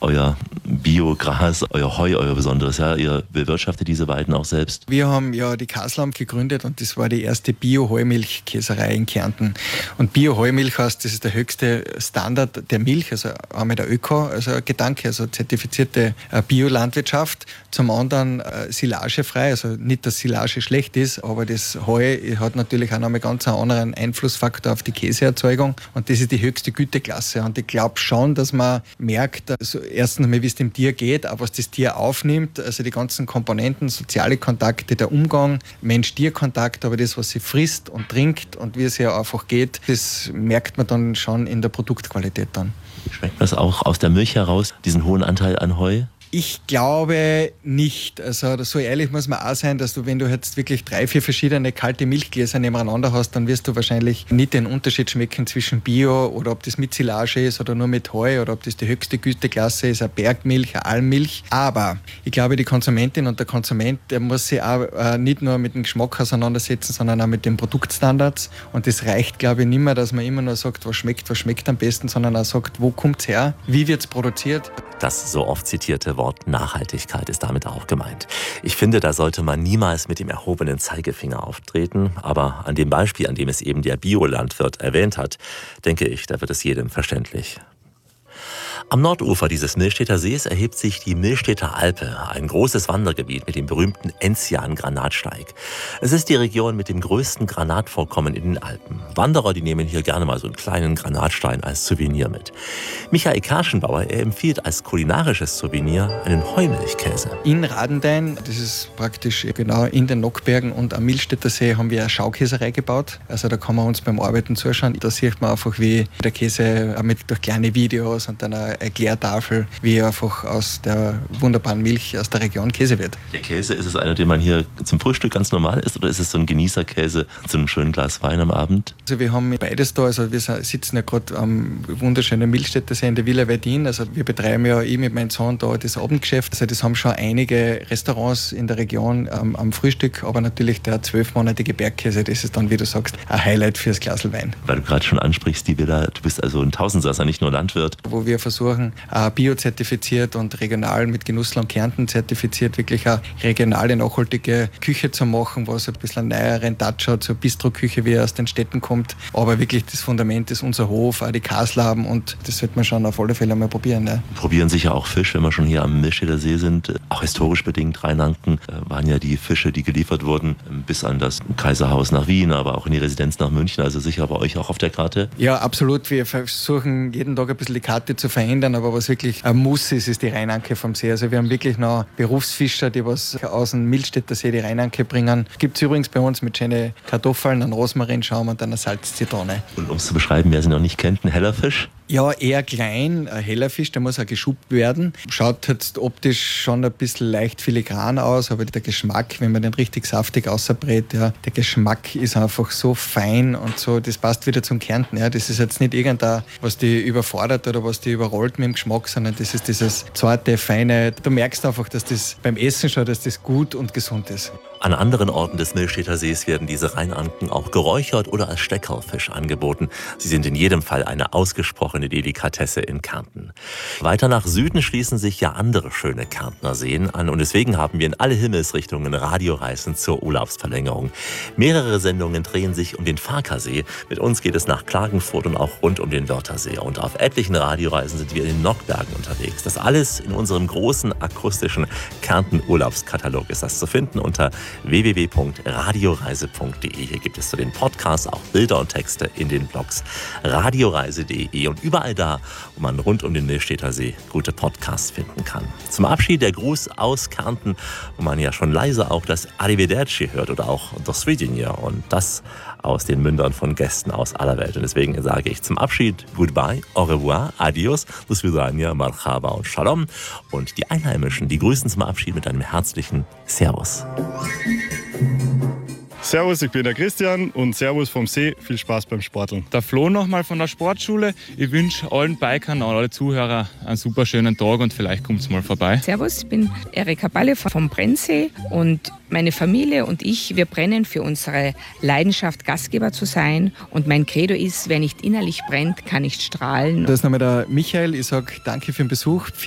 euer Biogras, euer Heu, euer Besonderes. Ja, ihr bewirtschaftet diese Weiden auch selbst. Wir haben ja die Kaslam gegründet und das war die erste Bio-Heumilchkäserei in Kärnten. Und Bio-Heumilch heißt, das ist der höchste Standard der Milch, also einmal der Öko, also Gedanke, also zertifizierte Biolandwirtschaft. Zum anderen silagefrei, also nicht, dass Silage schlecht ist, aber das Heu hat natürlich auch noch mal ganz einen anderen Einflussfaktor auf die Käseerzeugung und das ist die höchste Güteklasse. Und ich glaube schon, dass man merkt, also erstens einmal, wie es dem Tier geht, aber was das Tier aufnimmt, also die ganzen Komponenten, soziale Kontakte, der Umgang, Mensch-Tier-Kontakt, aber das, was sie frisst und trinkt und wie es ihr einfach geht, das merkt man dann schon in der Produktqualität dann. Schmeckt das auch aus der Milch heraus, diesen hohen Anteil an Heu? Ich glaube nicht. Also so ehrlich muss man auch sein, dass du, wenn du jetzt wirklich 3, 4 verschiedene kalte Milchgläser nebeneinander hast, dann wirst du wahrscheinlich nicht den Unterschied schmecken zwischen Bio oder ob das mit Silage ist oder nur mit Heu oder ob das die höchste Güteklasse ist, eine Bergmilch, eine Almmilch. Aber ich glaube, die Konsumentin und der Konsument, der muss sich auch nicht nur mit dem Geschmack auseinandersetzen, sondern auch mit den Produktstandards. Und das reicht, glaube ich, nicht mehr, dass man immer nur sagt, was schmeckt am besten, sondern auch sagt, wo kommt es her, wie wird es produziert. Das so oft zitierte Wort Nachhaltigkeit ist damit auch gemeint. Ich finde, da sollte man niemals mit dem erhobenen Zeigefinger auftreten. Aber an dem Beispiel, an dem es eben der Biolandwirt erwähnt hat, denke ich, da wird es jedem verständlich. Am Nordufer dieses Millstädter Sees erhebt sich die Millstädter Alpe, ein großes Wandergebiet mit dem berühmten Enzian-Granatsteig. Es ist die Region mit dem größten Granatvorkommen in den Alpen. Wanderer, die nehmen hier gerne mal so einen kleinen Granatstein als Souvenir mit. Michael Karschenbauer, er empfiehlt als kulinarisches Souvenir einen Heumilchkäse. In Radendein, das ist praktisch genau in den Nockbergen und am Millstädter See, haben wir eine Schaukäserei gebaut. Also da kann man uns beim Arbeiten zuschauen. Da sieht man einfach, wie der Käse durch kleine Videos und dann eine Erklärtafel, wie einfach aus der wunderbaren Milch aus der Region Käse wird. Der Käse, ist es einer, den man hier zum Frühstück ganz normal isst, oder ist es so ein Genießerkäse zu einem schönen Glas Wein am Abend? Also wir haben beides da. Also wir sitzen ja gerade am wunderschönen Millstädter See in der Villa Verdin. Also wir betreiben ja mit meinem Sohn da das Abendgeschäft. Also das haben schon einige Restaurants in der Region am Frühstück, aber natürlich der 12-monatige Bergkäse, das ist dann, wie du sagst, ein Highlight fürs Glas Wein. Weil du gerade schon ansprichst, die Villa, du bist also ein Tausendsasser, nicht nur Landwirt. Wo wir versuchen, biozertifiziert und regional mit Genussland Kärnten zertifiziert, wirklich eine regionale, nachhaltige Küche zu machen, was ein bisschen einen neueren Touch hat, so eine Bistro-Küche, wie er aus den Städten kommt. Aber wirklich das Fundament ist unser Hof, auch die Kaslaben, und das sollte man schon auf alle Fälle mal probieren. Ne? Probieren sicher auch Fisch, wenn wir schon hier am Millstädter See sind. Auch historisch bedingt, Rheinanken waren ja die Fische, die geliefert wurden, bis an das Kaiserhaus nach Wien, aber auch in die Residenz nach München, also sicher bei euch auch auf der Karte. Ja, absolut. Wir versuchen jeden Tag ein bisschen die Karte zu verändern, aber was wirklich ein Muss ist, ist die Rheinanke vom See. Also wir haben wirklich noch Berufsfischer, die was aus dem Millstädter See die Rheinanke bringen. Gibt es übrigens bei uns mit schönen Kartoffeln, einem Rosmarinschaum und einer Salzzitrone. Und um es zu beschreiben, wer sie noch nicht kennt, ein heller Fisch? Ja, eher klein, ein heller Fisch, der muss auch geschuppt werden. Schaut jetzt optisch schon ein bisschen leicht filigran aus, aber der Geschmack, wenn man den richtig saftig ausbrät, ja, der Geschmack ist einfach so fein und so, das passt wieder zum Kärnten. Ja. Das ist jetzt nicht irgendein, was die überfordert oder was die überrollt mit dem Geschmack, sondern das ist dieses zarte, feine. Du merkst einfach, dass das beim Essen schon, dass das gut und gesund ist. An anderen Orten des Millstädter Sees werden diese Rheinanken auch geräuchert oder als Steckerlfisch angeboten. Sie sind in jedem Fall eine ausgesprochene Delikatesse in Kärnten. Weiter nach Süden schließen sich ja andere schöne Kärntner Seen an und deswegen haben wir in alle Himmelsrichtungen Radioreisen zur Urlaubsverlängerung. Mehrere Sendungen drehen sich um den Farkasee. Mit uns geht es nach Klagenfurt und auch rund um den Wörthersee. Und auf etlichen Radioreisen sind wir in den Nockbergen unterwegs. Das alles in unserem großen akustischen Kärnten-Urlaubskatalog ist das zu finden unter www.radioreise.de. Hier gibt es zu den Podcasts auch Bilder und Texte in den Blogs radioreise.de und überall da, wo man rund um den Millstädter See gute Podcasts finden kann. Zum Abschied der Gruß aus Kärnten, wo man ja schon leise auch das Arrivederci hört oder auch Do Svidjenja und das aus den Mündern von Gästen aus aller Welt. Und deswegen sage ich zum Abschied Goodbye, au revoir, adios, do svidania, marhaba und shalom. Und die Einheimischen, die grüßen zum Abschied mit einem herzlichen Servus. Servus, ich bin der Christian und Servus vom See. Viel Spaß beim Sporteln. Der Flo nochmal von der Sportschule. Ich wünsche allen Bikern und alle Zuhörer einen super schönen Tag und vielleicht kommt es mal vorbei. Servus, ich bin Erika Balle vom Brennsee und meine Familie und ich, wir brennen für unsere Leidenschaft, Gastgeber zu sein. Und mein Credo ist, wer nicht innerlich brennt, kann nicht strahlen. Da ist nochmal der Michael. Ich sage danke für den Besuch.